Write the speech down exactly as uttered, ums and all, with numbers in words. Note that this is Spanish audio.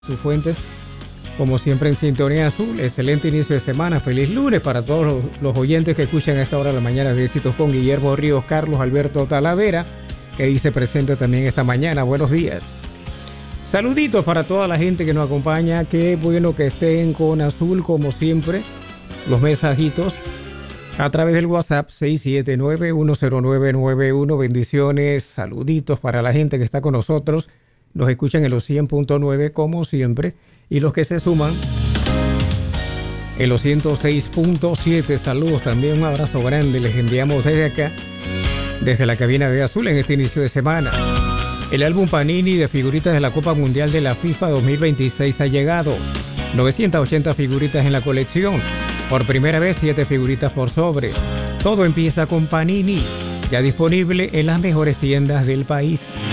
sus fuentes, como siempre en Sintonía Azul. Excelente inicio de semana, feliz lunes para todos los, los oyentes que escuchan a esta hora de la mañana de Éxitos con Guillermo Ríos, Carlos Alberto Talavera, que dice presente también esta mañana. Buenos días. Saluditos para toda la gente que nos acompaña. Qué bueno que estén con Azul como siempre. Los mensajitos a través del WhatsApp seis siete nueve, uno cero nueve nueve uno. Bendiciones, saluditos para la gente que está con nosotros. Nos escuchan en los cien punto nueve como siempre. Y los que se suman en los ciento seis punto siete. Saludos también, un abrazo grande. Les enviamos desde acá, desde la cabina de Azul en este inicio de semana. El álbum Panini de figuritas de la Copa Mundial de la FIFA dos mil veintiséis ha llegado. novecientas ochenta figuritas en la colección. Por primera vez, siete figuritas por sobre. Todo empieza con Panini, ya disponible en las mejores tiendas del país.